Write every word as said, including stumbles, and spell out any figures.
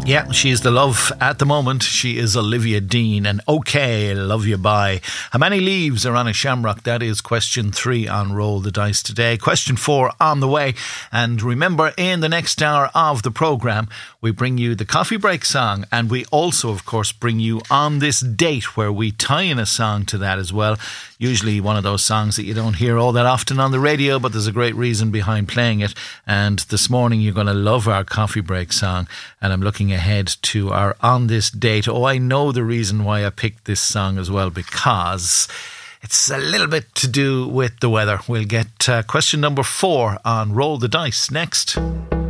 Yeah, she's the love at the moment. She is Olivia Dean and OK, Love You Bye. How many leaves are on a shamrock? That is question three on Roll the Dice today. Question four on the way. And remember, in the next hour of the programme, we bring you the coffee break song, and we also, of course, bring you On This Date, where we tie in a song to that as well. Usually one of those songs that you don't hear all that often on the radio, but there's a great reason behind playing it. And this morning you're going to love our coffee break song, and I'm looking ahead to our On This Date. Oh, I know the reason why I picked this song as well, because it's a little bit to do with the weather. We'll get uh, question number four on Roll the Dice next.